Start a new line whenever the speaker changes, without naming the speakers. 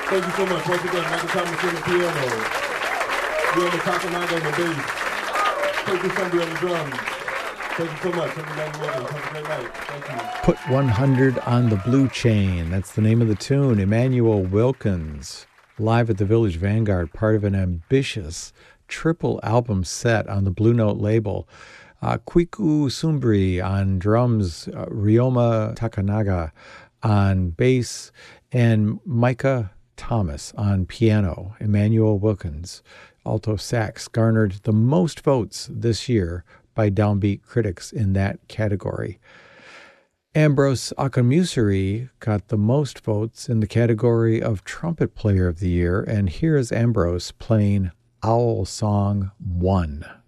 Thank you so much. Once again, Michael Thomas on the piano. Leon Takanaga on the bass. Thank you, Sunday on the drums. Thank you so much. Everybody, welcome. Have a great night. Thank you.
Put 100 on the Blue Chain. That's the name of the tune. Emmanuel Wilkins, live at the Village Vanguard, part of an ambitious triple album set on the Blue Note label. Kwiku Sumbri on drums, Ryoma Takanaga on bass, and Micah Thomas on piano. Emmanuel Wilkins, alto sax, garnered the most votes this year by Downbeat critics in that category. Ambrose Akamusiri got the most votes in the category of Trumpet Player of the Year, and here is Ambrose playing Owl Song 1.